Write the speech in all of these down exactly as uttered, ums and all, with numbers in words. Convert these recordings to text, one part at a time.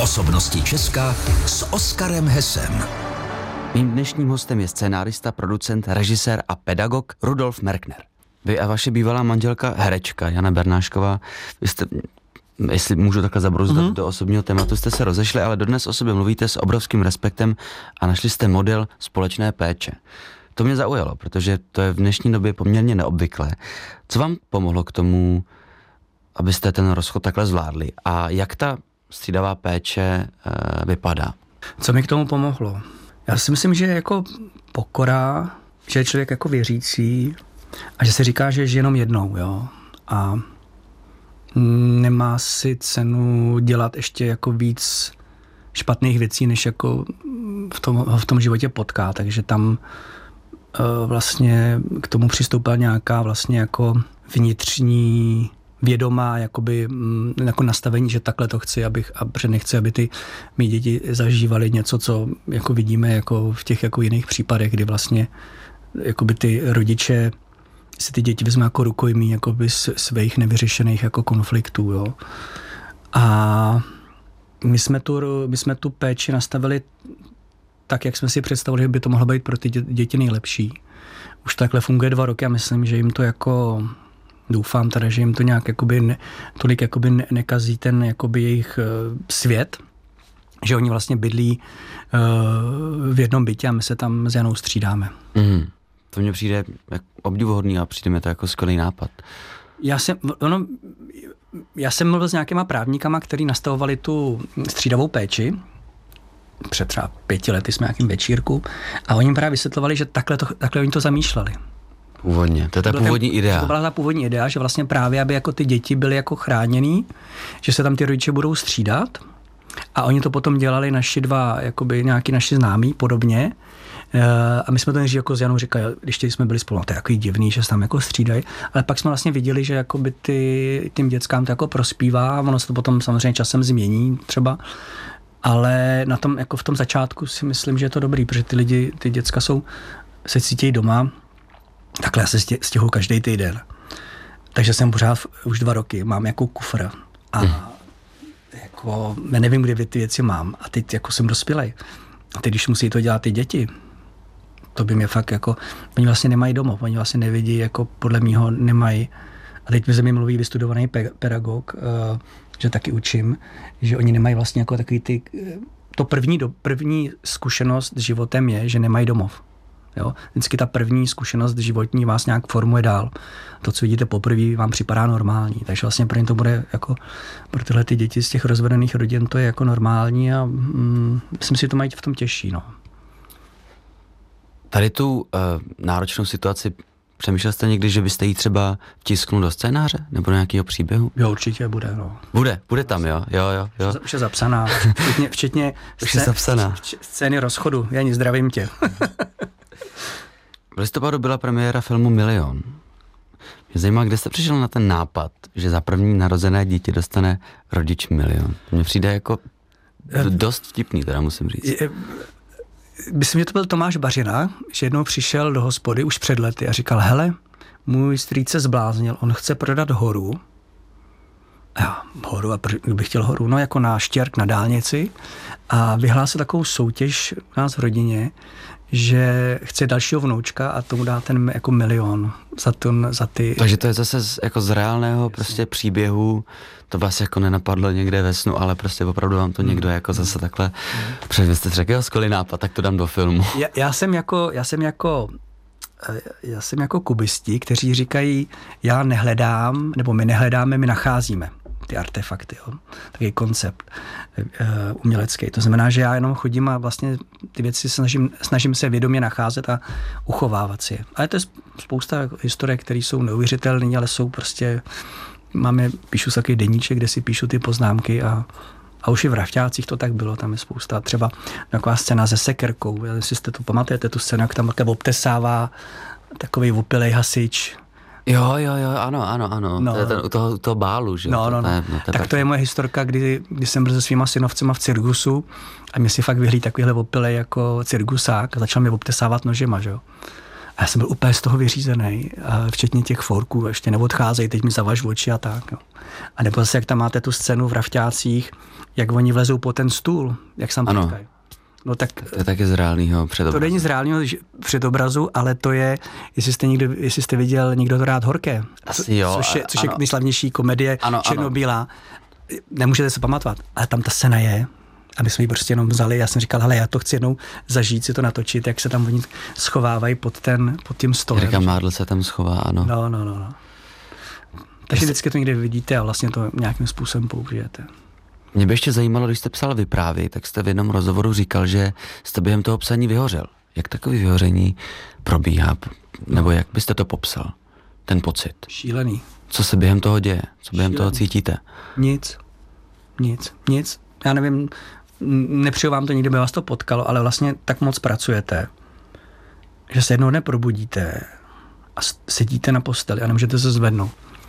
Osobnosti Česka s Oskarem Hessem. Mým dnešním hostem je scénárista, producent, režisér a pedagog Rudolf Merkner. Vy a vaše bývalá manželka, herečka Jana Bernášková, vy jste, jestli můžu takhle zabrouzdat mm-hmm. do osobního tématu, jste se rozešli, ale dodnes o sobě mluvíte s obrovským respektem a našli jste model společné péče. To mě zaujalo, protože to je v dnešní době poměrně neobvyklé. Co vám pomohlo k tomu, abyste ten rozchod takhle zvládli? A jak ta střídavá péče e, vypadá? Co mi k tomu pomohlo? Já si myslím, že jako pokora, že je člověk jako věřící a že se říká, že je jenom jednou, jo. A nemá si cenu dělat ještě jako víc špatných věcí, než jako v tom, v tom životě potká. Takže tam uh, vlastně k tomu přistoupila nějaká vlastně jako vnitřní vědomá jakoby, jako nastavení, že takhle to chci, abych, a protože nechci, aby ty mý děti zažívaly něco, co jako vidíme jako v těch jako jiných případech, kdy vlastně jakoby ty rodiče si ty děti vezmou jako rukojmí jakoby svých nevyřešených jako konfliktů. Jo. A my jsme, tu, my jsme tu péči nastavili tak, jak jsme si představili, že by to mohlo být pro ty děti nejlepší. Už takhle funguje dva roky a myslím, že jim to jako doufám teda, že jim to nějak jakoby ne, tolik jakoby ne, nekazí ten jakoby jejich uh, svět, že oni vlastně bydlí uh, v jednom bytě a my se tam s Janou střídáme. Mm. To mně přijde jako obdivuhodný a přijde mi to jako skvělý nápad. Já jsem, ono, já jsem mluvil s nějakýma právníkama, kteří nastavovali tu střídavou péči. Před třeba pěti lety jsme nějakým večírku a oni právě vysvětlovali, že takhle, to, takhle oni to zamýšleli. Původně, to je ta to původní ten, idea. To byla ta původní idea, že vlastně právě, aby jako ty děti byly jako chráněný, že se tam ty rodiče budou střídat a oni to potom dělali naši dva, jakoby nějaký naši známí podobně a my jsme to nejdřív jako s Janou říkali, když jsme byli spolu, no to je jako divný, že se tam jako střídají, ale pak jsme vlastně viděli, že jakoby ty, tím dětskám to jako prospívá, ono se to potom samozřejmě časem změní třeba, ale na tom, jako v tom začátku si myslím, že je to dobrý, protože ty lidi, ty děcka jsou, se cítí doma. Takhle já se stěhuji každý týden. Takže jsem pořád už dva roky, mám jako kufr a hmm. jako, já nevím, kde ty věci mám a teď jako jsem dospělej. A teď, když musí to dělat ty děti, to by mě fakt jako, oni vlastně nemají domov, oni vlastně nevidí, jako podle mýho nemají. A teď mi ze mě mluví vystudovaný pe- pedagog, uh, že taky učím, že oni nemají vlastně jako takový ty, to první, do, první zkušenost s životem je, že nemají domov. Jo? Vždycky ta první zkušenost životní vás nějak formuje dál. To, co vidíte poprvé, vám připadá normální. Takže vlastně pro ně to bude jako pro tyhle ty děti z těch rozvedených rodin to je jako normální a mm, myslím si, že to mají v tom těžší. No. Tady tu uh, náročnou situaci přemýšlel jste někdy, že byste jí třeba vtisknul do scénáře nebo do nějakého příběhu? Jo, určitě bude. No. Bude, bude tam, jo, jo, jo. jo. Už je zapsaná, včetně, včetně Už je zapsaná. Scény rozchodu. Jani, zdravím tě. V listopadu byla premiéra filmu Milion. Mě zajímá, kde jste přišel na ten nápad, že za první narozené dítě dostane rodič milion. Mně přijde jako dost vtipný, teda musím říct. Myslím, že to byl Tomáš Bařina, že jednou přišel do hospody už před lety a říkal, hele, můj strýc se zbláznil, on chce prodat horu. A já, horu, a bych chtěl horu, no jako na Štěrk na dálnici a vyhlásil takovou soutěž u nás v rodině, že chce dalšího vnoučka a tomu dá ten jako milion za, ten, za ty... Takže to je zase z, jako z reálného prostě příběhu, to vás jako nenapadlo někde ve snu, ale prostě opravdu vám to někdo jako zase takhle... Mm. Protože vy jste řekl, skvělý nápad, tak to dám do filmu. Já, já jsem jako, já jsem jako, já jsem jako kubisti, kteří říkají, já nehledám, nebo my nehledáme, my nacházíme ty artefakty, jo. Takový koncept uh, umělecký. To znamená, že já jenom chodím a vlastně ty věci snažím, snažím se vědomě nacházet a uchovávat si je. Ale to je spousta historie, které jsou neuvěřitelné, ale jsou prostě, máme, píšu takový deníček, kde si píšu ty poznámky a, a už i v Rafťácích to tak bylo, tam je spousta, třeba taková scéna se sekerkou, jestli jste to pamatujete, tu scénu, jak tam obtesává takový opilej hasič. Jo, jo, jo, ano, ano, ano. No. To je ten, u toho, u toho bálu, že? No, no, no. To, no to tak to je moje historka, kdy, kdy jsem byl se svýma synovcema v cirkusu a mě si fakt vyhlí takovýhle opilej jako cirkusák a začal mě obtesávat nožema, že jo. A já jsem byl úplně z toho vyřízený, a včetně těch forků, ještě neodcházejí, teď mi zavaž oči a tak. Jo. A nebo zase, jak tam máte tu scénu v Rafťácích, jak oni vlezou po ten stůl, jak sám říkají. No tak, to je taky z reálného předobrazu. To není z reálného předobrazu, ale to je, jestli jste, někdo, jestli jste viděl Někdo to rád horké, Asi jo, což je, což je ano. nejslavnější komedie ano, černobílá. Nemůžete se pamatovat, ale tam ta scéna je a my jsme ji prostě jenom vzali. Já jsem říkal, hele, já to chci jednou zažít, si to natočit, jak se tam oni schovávají pod, ten, pod tím stolem. Jirka Mádl se tam schová, ano. No, no, no. no. Takže vždycky to někde vidíte a vlastně to nějakým způsobem použijete. Mě by ještě zajímalo, když jste psal vyprávěj, tak jste v jednom rozhovoru říkal, že jste během toho psaní vyhořel. Jak takové vyhoření probíhá? Nebo jak byste to popsal? Ten pocit? Šílený. Co se během toho děje? Co během Šílený. toho cítíte? Nic. Nic. Nic. Já nevím, nepřeju vám to, nikdy by vás to potkalo, ale vlastně tak moc pracujete, že se jednou neprobudíte a sedíte na posteli a nemůžete se zvednout.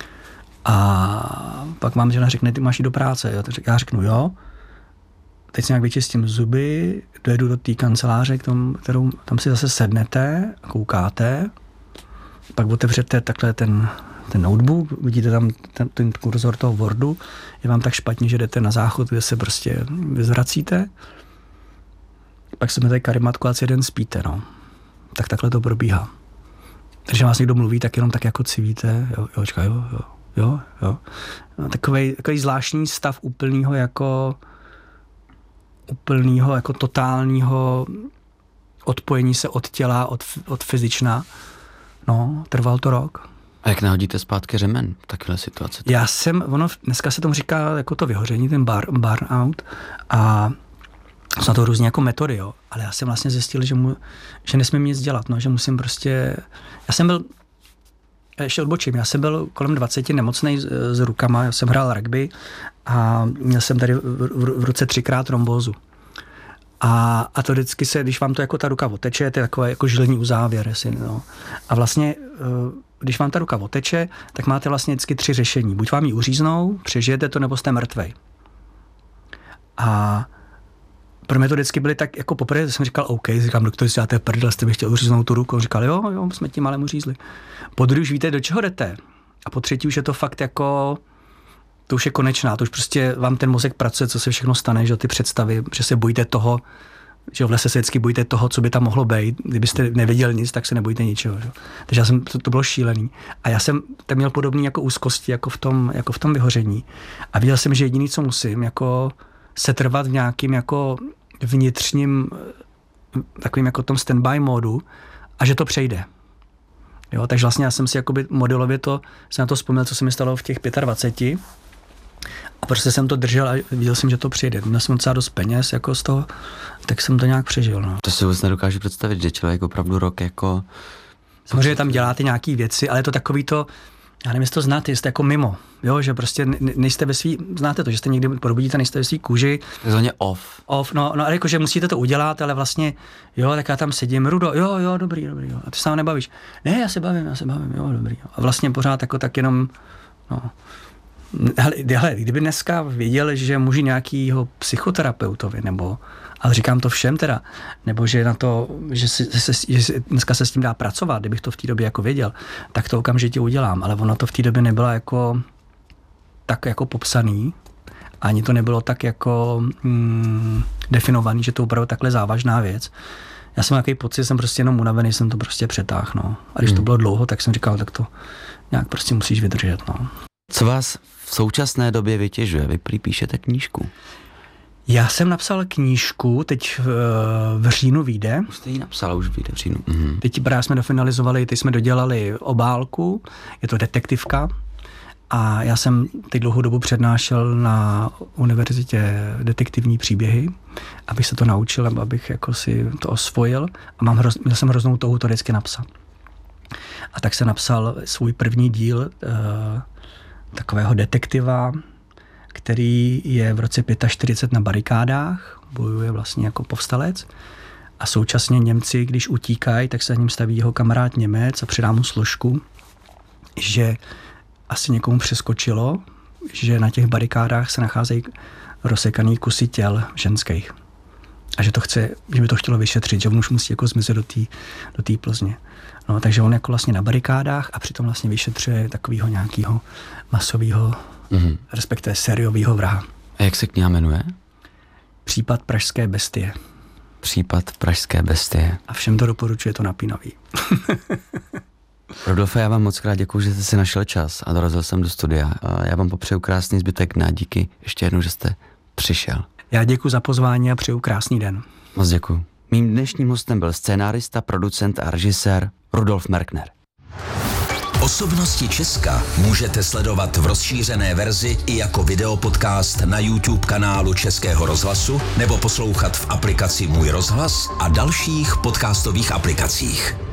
A pak vám žena řekne, ty máš jít do práce. Já řeknu, jo. Teď si nějak vyčistím zuby, dojedu do té kanceláře, k tomu, kterou tam si zase sednete a koukáte. Pak otevřete takhle ten, ten notebook, vidíte tam ten, ten kurzor toho Wordu. Je vám tak špatně, že jdete na záchod, kde se prostě vyzvracíte. Pak se tady karimatku a jeden spíte, no. Tak takhle to probíhá. Když vás někdo mluví, tak jenom tak jako civíte. Jo, jo, čekaj, jo, jo. Jo, jo. No, takovej, takový zvláštní stav úplnýho jako úplnýho jako totálního odpojení se od těla, od, od fyzična. No, trval to rok. A jak nahodíte zpátky řemen v takové situaci? Já jsem, ono dneska se tomu říká jako to vyhoření, ten bar, burnout a jsou to různě jako metody, jo. Ale já jsem vlastně zjistil, že, mu, že nesmím nic dělat, no, že musím prostě, já jsem byl ještě odbočím. Já jsem byl kolem dvaceti nemocnej s, s rukama, já jsem hrál rugby a měl jsem tady v, v, v ruce třikrát trombózu. A, a to vždycky se, když vám to jako ta ruka oteče, to je takové jako žilní uzávěr. Jestli, no. A vlastně, když vám ta ruka oteče, tak máte vlastně vždycky tři řešení. Buď vám ji uříznou, přežijete to, nebo jste mrtvej. A pro mě to vždycky byly tak, jako poprvé jsem říkal, OK, říkám, doktor, si dáte prdel, jste bych chtěl uříznout tu ruku. On říkal, jo, jo, jsme tím malem uřízli. Po druhé už víte, do čeho jdete. A po třetí už je to fakt jako, to už je konečná, to už prostě vám ten mozek pracuje, co se všechno stane, že ty představy, že se bojíte toho, že v lese se vždycky bojíte toho, co by tam mohlo být. Kdybyste nevěděl nic, tak se nebojíte ničeho. Že? Takže já jsem, to, to bylo šílený. A já jsem tam měl podobný jako úzkosti, jako v tom, jako v tom vyhoření. A viděl jsem, že jediný, co musím, jako setrvat v nějakým jako vnitřním takovým jako tom standby módu a že to přejde. Jo, takže vlastně já jsem si jakoby modelově to, jsem na to vzpomněl, co se mi stalo v těch dvaceti pěti a prostě jsem to držel a viděl jsem, že to přijde. Měl jsem docela dost peněz jako z toho, tak jsem to nějak přežil. No. To si vůbec nedokážu představit, že člověk opravdu rok jako... Samozřejmě tam děláte nějaký věci, ale je to takový to, já nevím, jestli to znáte, jste jako mimo, jo, že prostě nejste ve svý, znáte to, že jste někdy probudíte, nejste ve svý kůži. Takzvaně off. Off, no, no ale jako, že musíte to udělat, ale vlastně, jo, tak já tam sedím, Rudo, jo, jo, dobrý, dobrý, jo. A ty se tam nebavíš. Ne, já se bavím, já se bavím, jo, dobrý. Jo. A vlastně pořád jako tak jenom, no. Hele, hele, kdyby dneska věděl, že můžu nějakýho psychoterapeutovi, nebo, ale říkám to všem teda, nebo že na to, že, si, že, si, že si, dneska se s tím dá pracovat, kdybych to v té době jako věděl, tak to okamžitě udělám, ale ono to v té době nebylo jako tak jako popsaný, ani to nebylo tak jako mm, definovaný, že to je opravdu takhle závažná věc. Já jsem nějaký pocit, jsem prostě jenom unavený, jsem to prostě přetáhl, no. A když hmm. to bylo dlouho, tak jsem říkal, tak to nějak prostě musíš vydržet, no. Co vás v současné době vytěžuje? Vy prý píšete knížku. Já jsem napsal knížku, teď v, v říjnu vyjde. Už jste ji napsala, už vyjde v říjnu. Mhm. Teď právě jsme dofinalizovali, teď jsme dodělali obálku, je to detektivka. A já jsem teď dlouhou dobu přednášel na univerzitě detektivní příběhy, abych se to naučil, abych jako si to osvojil. A mám hroz, měl jsem hroznou touhu to vždycky napsat. A tak jsem napsal svůj první díl uh, takového detektiva, který je v roce čtyřicet pět na barikádách, bojuje vlastně jako povstalec a současně Němci, když utíkají, tak se za ním staví jeho kamarád Němec a předá mu složku, že asi někomu přeskočilo, že na těch barikádách se nacházejí rozsekaný kusy těl ženských a že to chce, že by to chtělo vyšetřit, že on už musí jako zmizet do té do té Plzně. No, takže on jako vlastně na barikádách a přitom vlastně vyšetřuje takového nějakého masového, mm-hmm. respektive sériového vraha. A jak se kniha jmenuje? Případ pražské bestie. Případ pražské bestie. A všem to doporučuje, to napínavý. Rudolfe, já vám moc krát děkuji, že jste si našel čas a dorazil jsem do studia. Já vám popřeju krásný zbytek dne. Díky ještě jednou, že jste přišel. Já děkuji za pozvání a přeju krásný den. Moc děkuji. Mým dnešním hostem byl scénárista, producent a režisér Rudolf Merkner. Osobnosti Česka můžete sledovat v rozšířené verzi i jako videopodcast na YouTube kanálu Českého rozhlasu nebo poslouchat v aplikaci Můj rozhlas a dalších podcastových aplikacích.